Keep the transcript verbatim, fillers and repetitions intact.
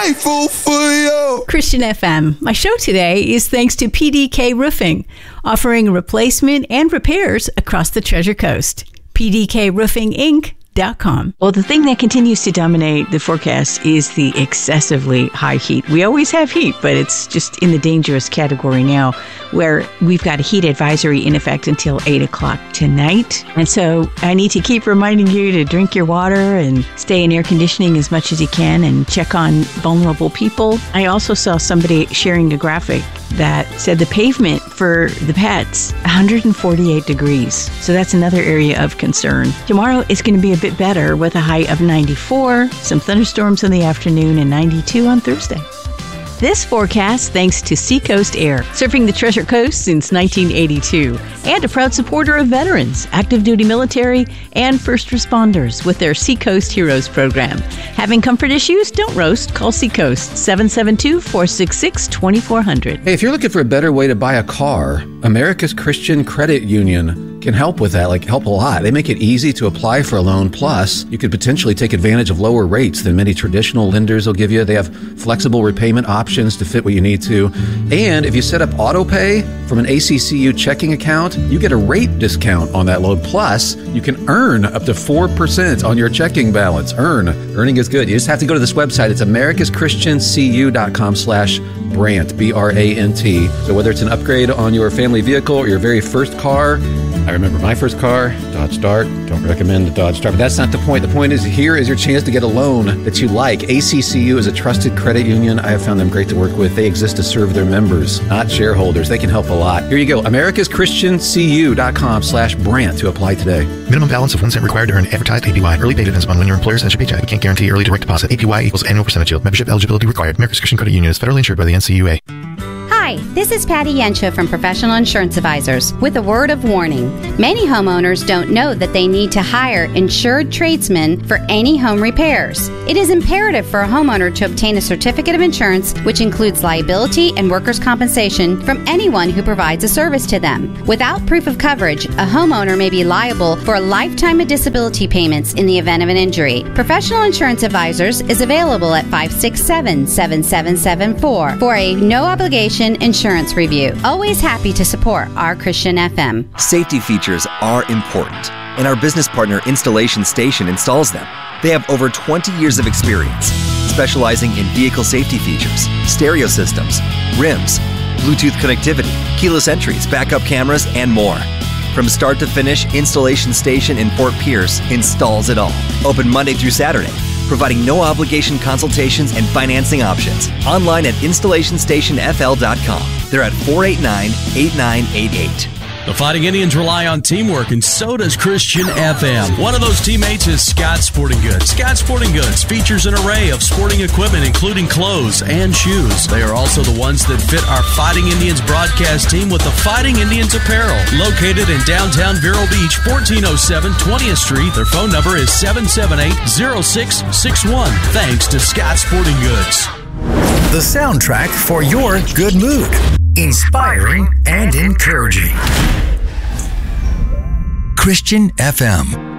grateful for you. Christian F M. My show today is thanks to P D K Roofing, offering replacement and repairs across the Treasure Coast. P D K Roofing Inc dot com. Well, the thing that continues to dominate the forecast is the excessively high heat. We always have heat, but it's just in the dangerous category now, where we've got a heat advisory in effect until eight o'clock tonight. And so I need to keep reminding you to drink your water and stay in air conditioning as much as you can and check on vulnerable people. I also saw somebody sharing a graphic that said the pavement for the pets, one hundred forty-eight degrees. So that's another area of concern. Tomorrow is going to be a bit better with a high of ninety-four, some thunderstorms in the afternoon, and ninety-two on Thursday. This forecast thanks to Seacoast Air, serving the Treasure Coast since nineteen eighty-two, and a proud supporter of veterans, active duty military, and first responders with their Seacoast Heroes program. Having comfort issues? Don't roast. Call Seacoast, seven seven two, four six six, two four zero zero. Hey, if you're looking for a better way to buy a car, America's Christian Credit Union can help with that, like help a lot. They make it easy to apply for a loan. Plus, you could potentially take advantage of lower rates than many traditional lenders will give you. They have flexible repayment options to fit what you need to. And if you set up auto pay from an A C C U checking account, you get a rate discount on that loan. Plus, you can earn up to four percent on your checking balance. Earn. Earning is good. You just have to go to this website. It's americas christian c u dot com slash Brant, B R A N T. So whether it's an upgrade on your family vehicle or your very first car, I remember my first car, Dodge Dart. Don't recommend the Dodge Dart, but that's not the point. The point is, here is your chance to get a loan that you like. A C C U is a trusted credit union. I have found them great to work with. They exist to serve their members, not shareholders. They can help a lot. Here you go, americas christian c u dot com slash Brant to apply today. Minimum balance of one cent required to earn advertised A P Y. Early pay depends upon when your employer sends your paycheck. We can't guarantee early direct deposit. A P Y equals annual percentage yield. Membership eligibility required. America's Christian Credit Union is federally insured by the N C U A. Hi, this is Patty Yensha from Professional Insurance Advisors with a word of warning. Many homeowners don't know that they need to hire insured tradesmen for any home repairs. It is imperative for a homeowner to obtain a certificate of insurance which includes liability and workers' compensation from anyone who provides a service to them. Without proof of coverage, a homeowner may be liable for a lifetime of disability payments in the event of an injury. Professional Insurance Advisors is available at five six seven, seven seven seven four for a no-obligation insurance review. Always happy to support our Christian F M. Safety features are important, and our business partner Installation Station installs them. They have over twenty years of experience, specializing in vehicle safety features, stereo systems, rims, Bluetooth connectivity, keyless entries, backup cameras, and more. From start to finish, Installation Station in Fort Pierce installs it all. Open Monday through Saturday, providing no-obligation consultations and financing options. Online at installation station f l dot com. They're at four eight nine, eight nine eight eight. The Fighting Indians rely on teamwork, and so does Christian F M. One of those teammates is Scott Sporting Goods. Scott Sporting Goods features an array of sporting equipment, including clothes and shoes. They are also the ones that fit our Fighting Indians broadcast team with the Fighting Indians apparel. Located in downtown Vero Beach, fourteen oh seven twentieth Street. Their phone number is seven seven eight, oh six six one. Thanks to Scott Sporting Goods. The soundtrack for your good mood. Inspiring and encouraging. Christian F M.